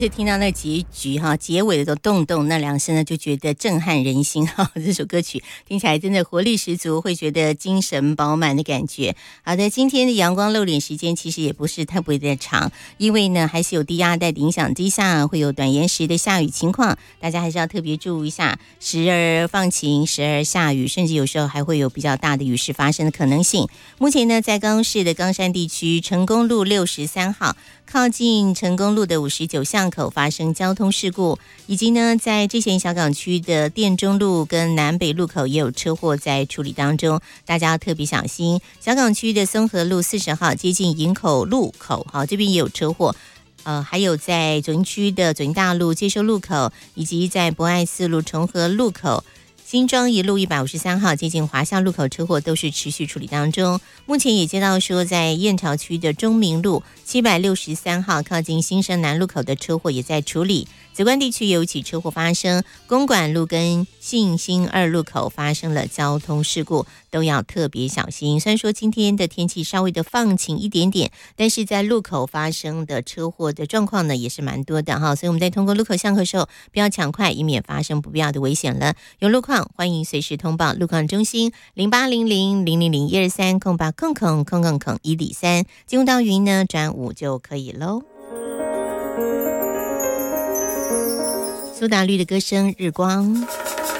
就听到那结局哈，结尾的时候动动那两声呢，就觉得震撼人心哈。这首歌曲听起来真的活力十足，会觉得精神饱满的感觉。好的，今天的阳光露脸时间其实也不是特别的长，因为呢还是有低压带的影响之下，会有短延时的下雨情况，大家还是要特别注意一下，时而放晴，时而下雨，甚至有时候还会有比较大的雨势发生的可能性。目前呢，在高雄市的冈山地区，成功路63号。靠近成功路的59巷口发生交通事故，以及呢，在之前小港区的店中路跟南北路口也有车祸在处理当中，大家要特别小心。小港区的松和路40号接近营口路口，好，这边也有车祸。还有在左营区的左营大路接收路口，以及在博爱四路重和路口。新庄一路153号接近华夏路口车祸都是持续处理当中，目前也接到说在燕巢区的中明路763号靠近新生南路口的车祸也在处理。紫关地区有一起车祸发生，公馆路跟信兴2路口发生了交通事故，都要特别小心。虽然说今天的天气稍微的放晴一点点，但是在路口发生的车祸的状况呢也是蛮多的哈，所以我们在通过路口巷口的时候不要抢快，以免发生不必要的危险了。有路况欢迎随时通报路况中心0800000123，进入到语音呢转5就可以咯。苏打绿的歌声《日光》。